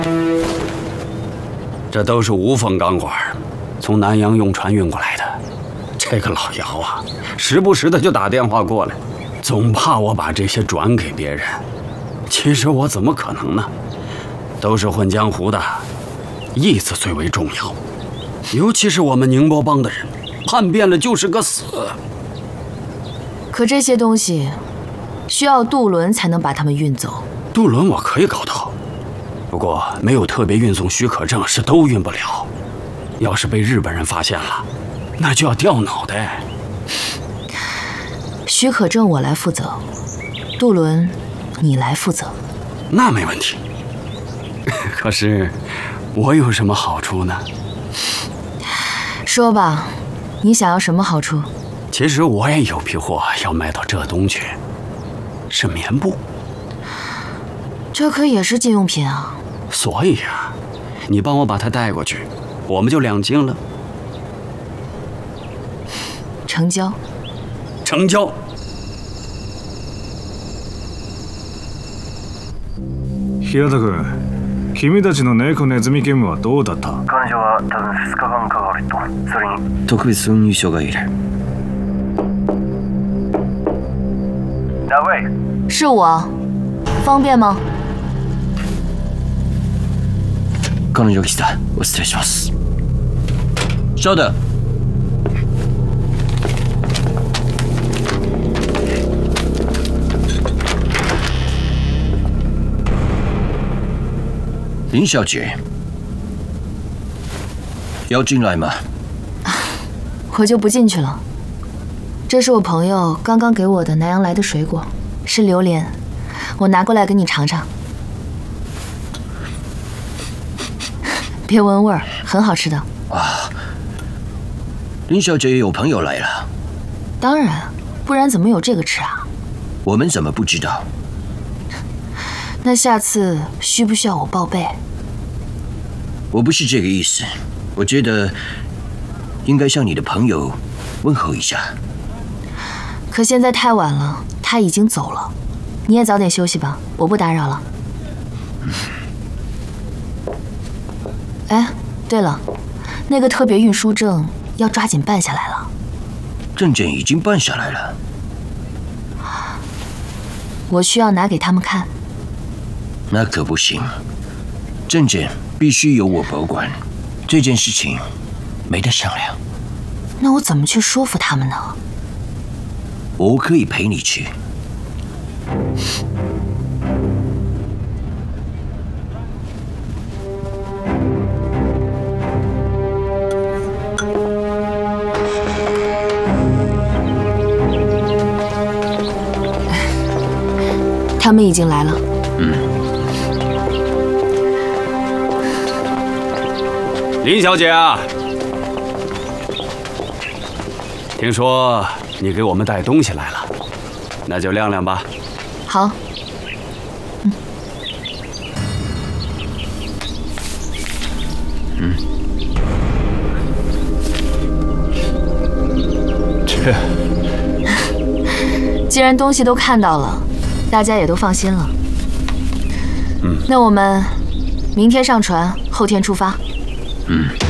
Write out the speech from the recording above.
这都是无缝钢管，从南洋用船运过来的。这个老姚啊，时不时的就打电话过来，总怕我把这些转给别人。其实我怎么可能呢？都是混江湖的，义字最为重要。尤其是我们宁波帮的人，叛变了就是个死。 可这些东西需要渡轮才能把它们运走。 渡轮我可以搞到，不过没有特别运送许可证是都运不了。要是被日本人发现了，那就要掉脑袋。 许可证我来负责，渡轮你来负责。 那没问题。可是我有什么好处呢？ 说吧，你想要什么好处？ 其实我也有批货要卖到浙东去，是棉布。 这可也是禁用品啊。 所以啊，你帮我把它带过去，我们就两清了。 成交。 成交。 平田君、君たちの猫ネズミゲームはどうだった？ 彼女は多分2日間かかると。それに特別運輸書がいる。 哪位？ 是我，方便吗？ 彼女が来た。お失礼します。稍等。林小姐，要进来吗？ 我就不进去了。这是我朋友刚刚给我的南洋来的水果，是榴莲，我拿过来给你尝尝。别闻味儿，很好吃的。 啊，林小姐有朋友来了。 当然，不然怎么有这个吃啊？ 我们怎么不知道？ 那下次需不需要我报备？ 我不是这个意思，我觉得应该向你的朋友问候一下。 可现在太晚了，他已经走了。你也早点休息吧，我不打扰了。哎，对了，那个特别运输证要抓紧办下来了。 证件已经办下来了。 我需要拿给他们看。 那可不行，证件必须由我保管，这件事情没得商量。 那我怎么去说服他们呢？ 我可以陪你去。 他们已经来了。 林小姐啊，听说你给我们带东西来了，那就亮亮吧。 好。 这， 既然东西都看到了，大家也都放心了。那我们明天上船，后天出发。